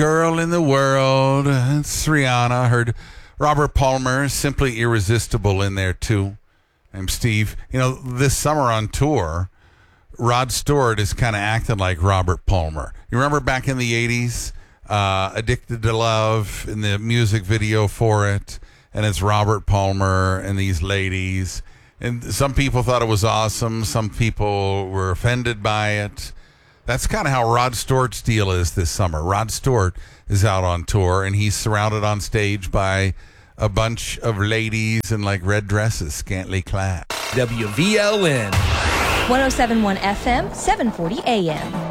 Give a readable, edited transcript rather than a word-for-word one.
Girl in the world. It's Rihanna. Heard Robert Palmer, Simply Irresistible in there too. I'm Steve. You know, this summer on tour, Rod Stewart is kind of acting like Robert Palmer. You remember back in the 80s, Addicted to Love, in the music video for it, and it's Robert Palmer and these ladies. And some people thought it was awesome. Some people were offended by it. That's kind of how Rod Stewart's deal is this summer. Rod Stewart is out on tour, and he's surrounded on stage by a bunch of ladies in like red dresses, scantily clad. WVLN 1071 FM, 740 AM.